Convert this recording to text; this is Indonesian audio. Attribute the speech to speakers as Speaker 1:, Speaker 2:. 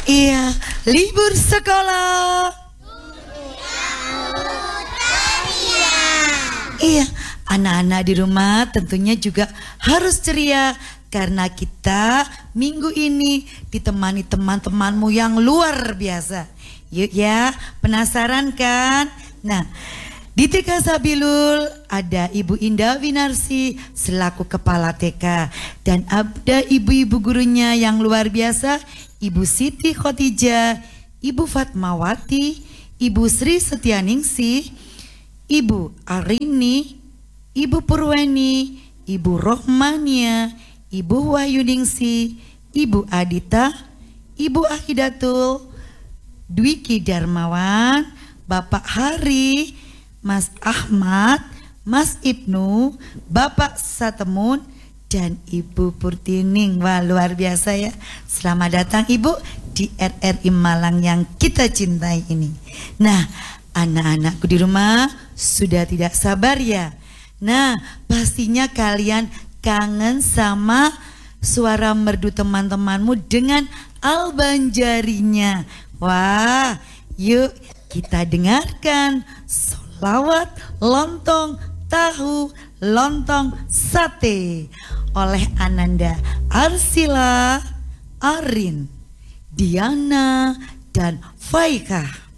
Speaker 1: Iya, libur sekolah. Iya, anak-anak di rumah tentunya juga harus ceria karena kita minggu ini ditemani teman-temanmu yang luar biasa. Yuk ya, penasaran kan? Nah, di TK Sabilul ada Ibu Indah Winarsi selaku Kepala TK dan ada ibu-ibu gurunya yang luar biasa, Ibu Siti Khotijah, Ibu Fatmawati, Ibu Sri Setianingsih, Ibu Arini, Ibu Purweni, Ibu Rohmania, Ibu Wahyuningsih, Ibu Adita, Ibu Ahidatul, Dwiki Darmawan, Bapak Hari, Mas Ahmad, Mas Ibnu, Bapak Satemun, dan Ibu Purtining. Wah, luar biasa ya. Selamat datang Ibu di RRI Malang yang kita cintai ini. Nah, anak-anakku di rumah sudah tidak sabar ya. Nah, pastinya kalian kangen sama suara merdu teman-temanmu dengan albanjarinya. Wah, yuk kita dengarkan Lawat Lontong Tahu Lontong Sate oleh Ananda Arsila, Arin, Diana, dan Faikah.